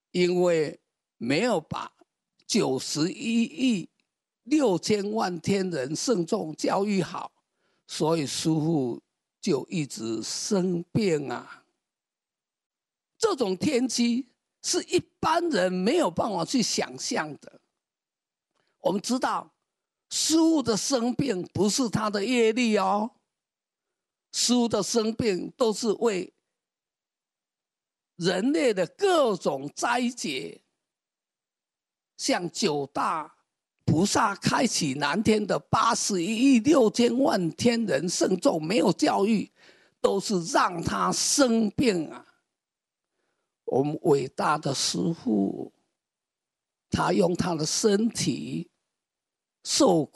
因为没有把91亿6千万天人圣众教育好，所以师父就一直生病啊。这种天机是一般人没有办法去想象的。我们知道，师父的生病不是他的业力哦，师父的生病都是为人类的各种灾劫，像九大菩萨开启南天的81亿6千万天人圣众没有教育，都是让他生病啊。我们伟大的师父，他用他的身体受苦。